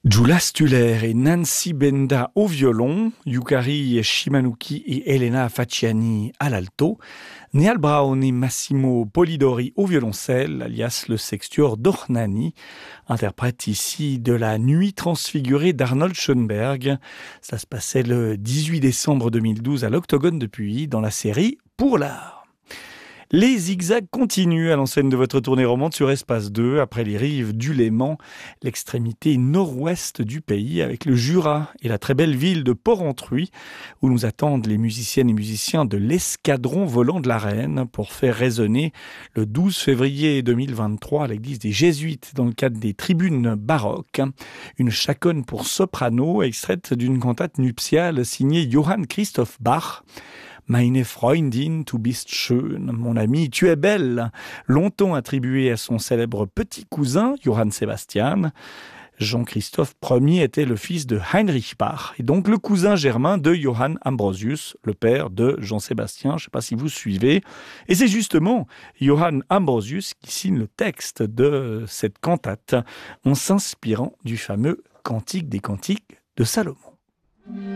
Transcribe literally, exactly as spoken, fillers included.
Gyula Stuller et Nancy Benda au violon, Yukari Shimanuki et Elena Facciani à l'alto, Neal Brown et Massimo Polidori au violoncelle, alias le sextuor d'Ornani, interprète ici de la Nuit transfigurée d'Arnold Schoenberg. Ça se passait le dix-huit décembre deux mille douze à l'Octogone de Puy dans la série Pour l'art. Les zigzags continuent à l'enseigne de votre tournée romande sur Espace deux, après les rives du Léman, l'extrémité nord-ouest du pays, avec le Jura et la très belle ville de Porrentruy, où nous attendent les musiciennes et musiciens de l'escadron volant de la Reine pour faire résonner le douze février deux mille vingt-trois à l'église des Jésuites dans le cadre des tribunes baroques. Une chaconne pour soprano extraite d'une cantate nuptiale signée Johann Christoph Bach. Meine Freundin, du bist schön, mon ami, tu es belle, longtemps attribué à son célèbre petit cousin, Johann Sebastian. Jean-Christophe Ier était le fils de Heinrich Bach, et donc le cousin germain de Johann Ambrosius, le père de Jean-Sébastien, je ne sais pas si vous suivez. Et c'est justement Johann Ambrosius qui signe le texte de cette cantate, en s'inspirant du fameux Cantique des Cantiques de Salomon.